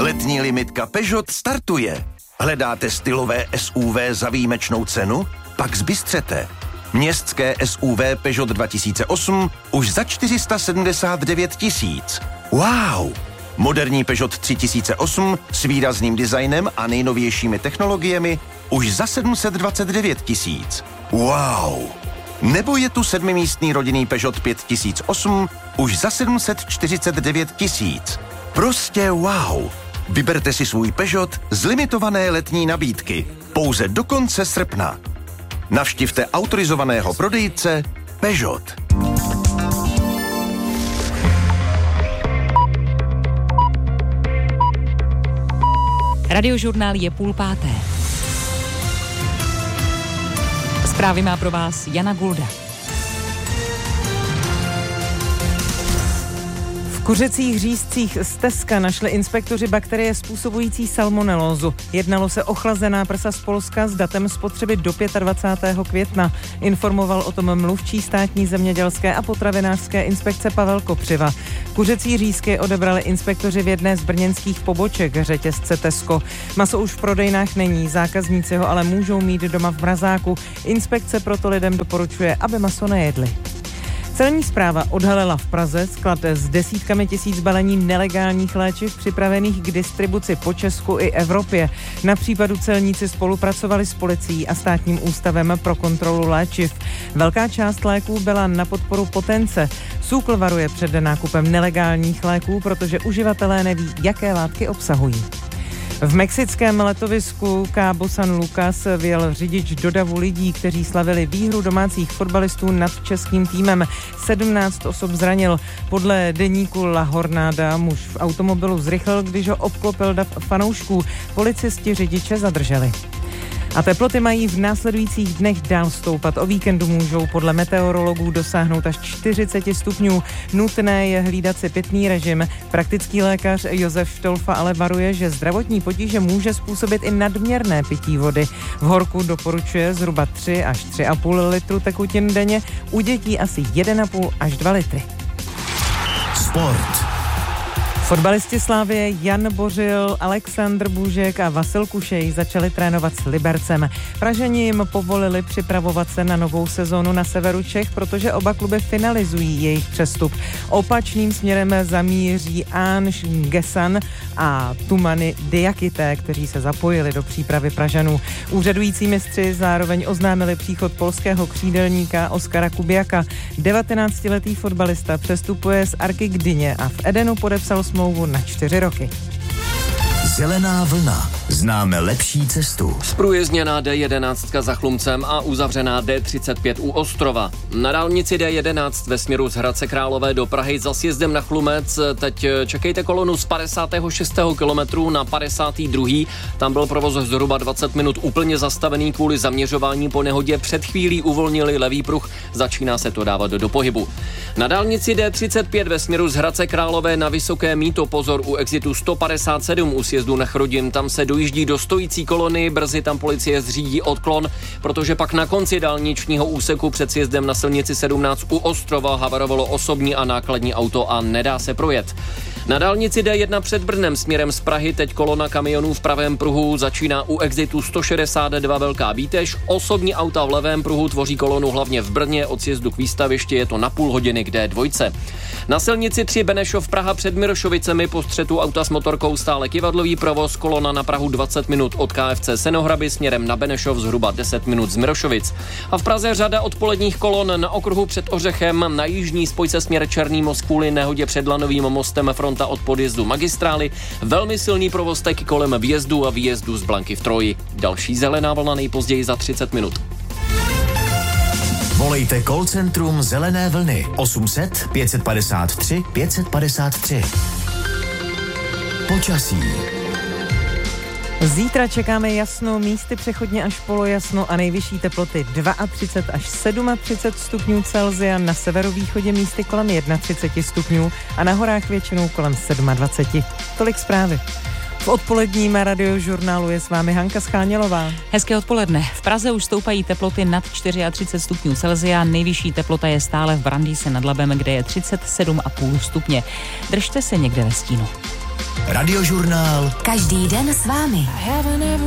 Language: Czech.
Letní limitka Peugeot startuje. Hledáte stylové SUV za výjimečnou cenu? Pak zbystřete. Městské SUV Peugeot 2008 už za 479 tisíc. Wow! Moderní Peugeot 3008 s výrazným designem a nejnovějšími technologiemi už za 729 tisíc. Wow! Nebo je tu 7místný rodinný Peugeot 5008 už za 749 tisíc. Prostě wow! Vyberte si svůj Peugeot z limitované letní nabídky. Pouze do konce srpna. Navštivte autorizovaného prodejce Peugeot. Radiožurnál je 4:30. Zprávy má pro vás Jana Gulda. V kuřecích řízcích z Teska našli inspektoři bakterie způsobující salmonelózu. Jednalo se o chlazená prsa z Polska s datem spotřeby do 25. května. Informoval o tom mluvčí státní zemědělské a potravinářské inspekce Pavel Kopřiva. Kuřecí řízky odebrali inspektoři v jedné z brněnských poboček řetězce Tesco. Maso už v prodejnách není, zákazníci ho ale můžou mít doma v mrazáku. Inspekce proto lidem doporučuje, aby maso nejedli. Celní správa odhalila v Praze sklad s desítkami tisíc balení nelegálních léčiv připravených k distribuci po Česku i Evropě. Na případu celníci spolupracovali s policií a státním ústavem pro kontrolu léčiv. Velká část léků byla na podporu potence. SÚKL varuje před nákupem nelegálních léků, protože uživatelé neví, jaké látky obsahují. V mexickém letovisku Cabo San Lucas vyjel řidič do davu lidí, kteří slavili výhru domácích fotbalistů nad českým týmem. 17 osob zranil. Podle deníku La Jornada muž v automobilu zrychlil, když ho obklopil dav fanoušků. Policisti řidiče zadrželi. A teploty mají v následujících dnech dál stoupat. O víkendu můžou podle meteorologů dosáhnout až 40 stupňů. Nutné je hlídat si pitný režim. Praktický lékař Josef Štolfa ale varuje, že zdravotní potíže může způsobit i nadměrné pití vody. V horku doporučuje zhruba 3 až 3,5 litru tekutin denně, u dětí asi 1,5 až 2 litry. Sport. Fotbalisti Slavie Jan Bořil, Alexandr Bůžek a Vasil Kušej začali trénovat s Libercem. Pražani jim povolili připravovat se na novou sezónu na severu Čech, protože oba kluby finalizují jejich přestup. Opačným směrem zamíří Anš Gesan a Tumany Diakité, kteří se zapojili do přípravy Pražanů. Úřadující mistři zároveň oznámili příchod polského křídelníka Oskara Kubiaka. 19letý fotbalista přestupuje z Arky Gdyně a v Edenu podepsal smlouvu na 4 roky. Zelená vlna. Známe lepší cestu. Zprůjezdněná D11 za Chlumcem a uzavřená D35 u Ostrova. Na dálnici D11 ve směru z Hradce Králové do Prahy za sjezdem na Chlumec teď čekejte kolonu z 56. kilometru na 52. Tam byl provoz zhruba 20 minut úplně zastavený kvůli zaměřování po nehodě. Před chvílí uvolnili levý pruh, začíná se to dávat do pohybu. Na dálnici D35 ve směru z Hradce Králové na Vysoké Mýto pozor u exitu 157 u sjezdu na Chrodim, tam se dojíždí do stojící kolony, brzy tam policie zřídí odklon, protože pak na konci dálničního úseku před sjezdem na silnici 17 u Ostrova havarovalo osobní a nákladní auto a nedá se projet. Na dálnici D1 před Brnem směrem z Prahy teď kolona kamionů v pravém pruhu začíná u exitu 162 Velká Bítež. Osobní auta v levém pruhu tvoří kolonu hlavně v Brně, od sjezdu k výstavišti je to na půl hodiny k D2. Na silnici 3 Benešov Praha před Mirošovicemi po střetu auta s motorkou stále kivadlový provoz, kolona na Prahu 20 minut od KFC Senohraby směrem na Benešov, zhruba 10 minut z Mirošovic. A v Praze řada odpoledních kolon na okruhu před Ořechem, na jižní spojce směr Černý Most kvůli nehodě před Lanovým mostem, fronta od podjezdu magistrály, velmi silný provoz taky kolem vjezdu a výjezdu z Blanky v Troji. Další zelená vlna nejpozději za 30 minut. Volejte call centrum Zelené vlny 800 553 553. Počasí. Zítra čekáme jasno, místy přechodně až polojasno a nejvyšší teploty 32 až 37 stupňů Celsia, na severovýchodě místy kolem 31 stupňů a na horách většinou kolem 27. Tolik zprávy. V odpoledním radiožurnálu je s vámi Hanka Schánělová. Hezké odpoledne. V Praze už stoupají teploty nad 34 stupňů Celsia. Nejvyšší teplota je stále v Brandýse nad Labem, kde je 37,5 stupně. Držte se někde ve stínu. Radiožurnál. Každý den s vámi.